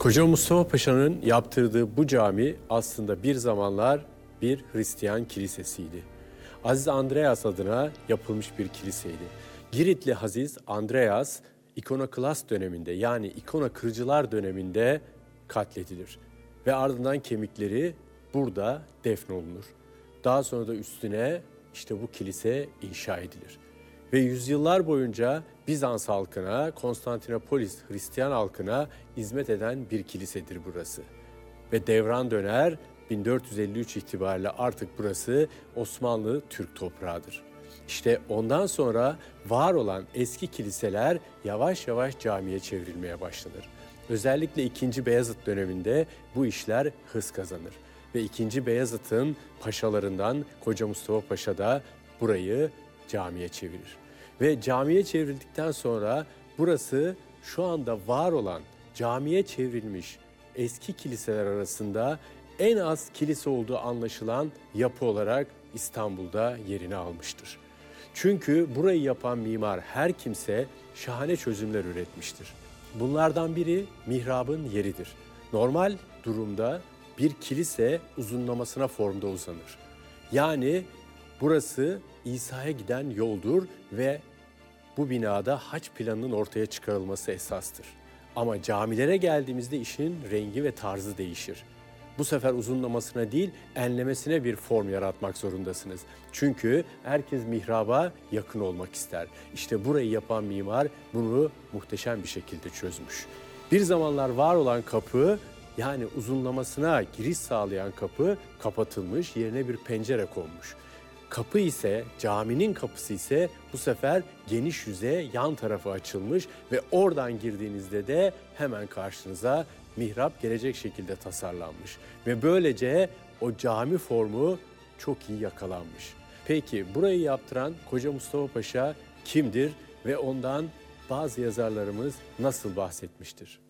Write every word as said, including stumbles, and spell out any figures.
Koca Mustafa Paşa'nın yaptırdığı bu cami aslında bir zamanlar bir Hristiyan kilisesiydi. Aziz Andreas adına yapılmış bir kiliseydi. Giritli Aziz Andreas İkonoklas döneminde, yani ikona kırıcılar döneminde katledilir. Ve ardından kemikleri burada defnolunur. Daha sonra da üstüne işte bu kilise inşa edilir. Ve yüzyıllar boyunca Bizans halkına, Konstantinopolis Hristiyan halkına hizmet eden bir kilisedir burası. Ve devran döner, bin dört yüz elli üç itibariyle artık burası Osmanlı Türk toprağıdır. İşte ondan sonra var olan eski kiliseler yavaş yavaş camiye çevrilmeye başlanır. Özellikle ikinci. Beyazıt döneminde bu işler hız kazanır. Ve ikinci. Beyazıt'ın paşalarından Koca Mustafa Paşa da burayı camiye çevirir. Ve camiye çevrildikten sonra burası şu anda var olan camiye çevrilmiş eski kiliseler arasında en az kilise olduğu anlaşılan yapı olarak İstanbul'da yerini almıştır. Çünkü burayı yapan mimar her kimse şahane çözümler üretmiştir. Bunlardan biri mihrabın yeridir. Normal durumda bir kilise uzunlamasına formda uzanır. Yani burası İsa'ya giden yoldur ve bu binada haç planının ortaya çıkarılması esastır. Ama camilere geldiğimizde işin rengi ve tarzı değişir. Bu sefer uzunlamasına değil, enlemesine bir form yaratmak zorundasınız. Çünkü herkes mihraba yakın olmak ister. İşte burayı yapan mimar bunu muhteşem bir şekilde çözmüş. Bir zamanlar var olan kapı, yani uzunlamasına giriş sağlayan kapı kapatılmış, yerine bir pencere konmuş. Kapı ise, caminin kapısı ise bu sefer geniş yüze yan tarafı açılmış ve oradan girdiğinizde de hemen karşınıza mihrap gelecek şekilde tasarlanmış. Ve böylece o cami formu çok iyi yakalanmış. Peki burayı yaptıran Koca Mustafa Paşa kimdir ve ondan bazı yazarlarımız nasıl bahsetmiştir?